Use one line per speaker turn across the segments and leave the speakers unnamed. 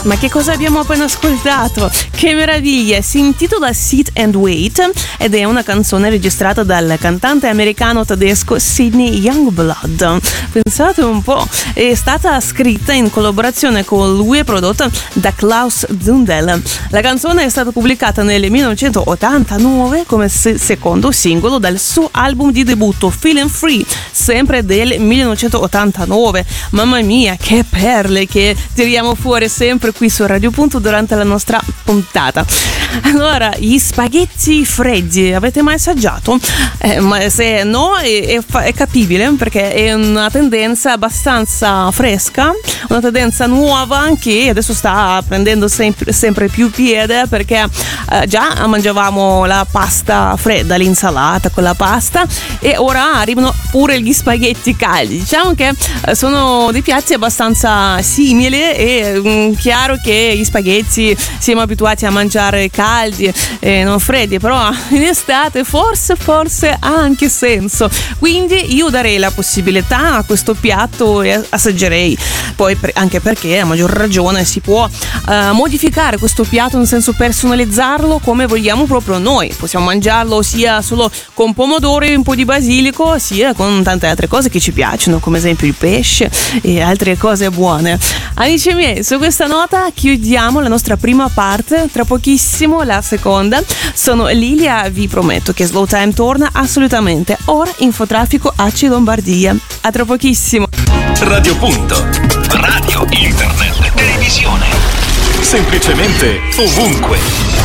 Ma che cosa abbiamo appena ascoltato? Che meraviglia! Si intitola Sit and Wait ed è una canzone registrata dal cantante americano tedesco Sidney Youngblood. Pensate un po', è stata scritta in collaborazione con lui e prodotta da Klaus Zundel. La canzone è stata pubblicata nel 1989 come secondo singolo dal suo album di debutto Feeling Free, sempre del 1989. Mamma mia, che perle che tiriamo fuori sempre qui su Radio Punto durante la nostra puntata. Allora, gli spaghetti freddi avete mai assaggiato? Ma se no è capibile, perché è una tendenza abbastanza fresca, una tendenza nuova che adesso sta prendendo sempre più piede, perché già mangiavamo la pasta fredda, l'insalata con la pasta, e ora arrivano pure gli spaghetti caldi. Diciamo che sono dei piatti abbastanza simili, e chiaro che gli spaghetti siamo abituati a mangiare caldi e non freddi, però in estate forse ha anche senso, quindi io darei la possibilità a questo piatto e assaggerei. Poi anche perché a maggior ragione si può modificare questo piatto, nel senso personalizzarlo come vogliamo proprio noi. Possiamo mangiarlo sia solo con pomodori e un po' di basilico, sia con tante altre cose che ci piacciono, come esempio il pesce e altre cose buone. Amici miei, su questa nota chiudiamo la nostra prima parte, tra pochissimo la seconda. Sono Lilia, vi prometto che Slow Time torna assolutamente, ora Infotraffico AC Lombardia. A tra pochissimo.
Radio Punto. Radio, internet, televisione. Semplicemente ovunque.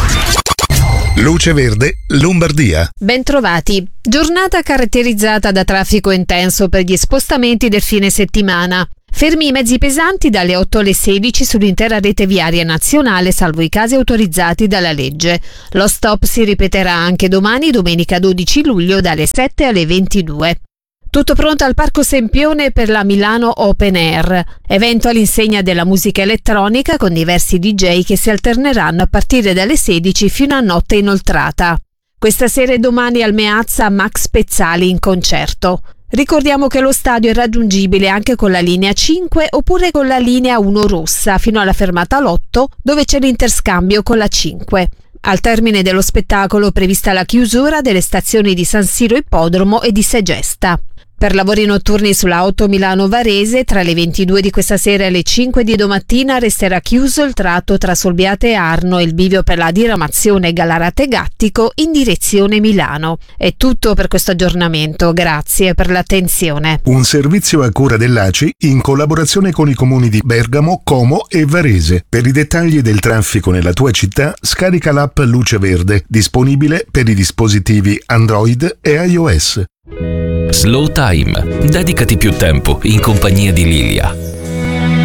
Luce Verde, Lombardia.
Bentrovati. Giornata caratterizzata da traffico intenso per gli spostamenti del fine settimana. Fermi i mezzi pesanti dalle 8 alle 16 sull'intera rete viaria nazionale, salvo i casi autorizzati dalla legge. Lo stop si ripeterà anche domani, domenica 12 luglio, dalle 7 alle 22. Tutto pronto al Parco Sempione per la Milano Open Air, evento all'insegna della musica elettronica con diversi DJ che si alterneranno a partire dalle 16 fino a notte inoltrata. Questa sera e domani al Meazza Max Pezzali in concerto. Ricordiamo che lo stadio è raggiungibile anche con la linea 5 oppure con la linea 1 rossa fino alla fermata Lotto, dove c'è l'interscambio con la 5. Al termine dello spettacolo è prevista la chiusura delle stazioni di San Siro Ippodromo e di Segesta. Per lavori notturni sulla 8 Milano-Varese, tra le 22 di questa sera e le 5 di domattina resterà chiuso il tratto tra Solbiate e Arno e il bivio per la diramazione Gallarate-Gattico in direzione Milano. È tutto per questo aggiornamento, grazie per l'attenzione.
Un servizio a cura dell'ACI in collaborazione con i comuni di Bergamo, Como e Varese. Per i dettagli del traffico nella tua città, scarica l'app Luce Verde, disponibile per i dispositivi Android e iOS.
Slow Time. Dedicati più tempo in compagnia di Lilia.